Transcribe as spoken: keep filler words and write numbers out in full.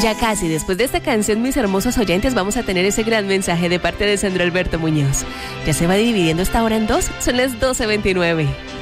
Ya casi, después de esta canción, mis hermosos oyentes, vamos a tener ese gran mensaje de parte de Sandro Alberto Muñoz. Ya se va dividiendo esta hora en dos, son las doce veintinueve.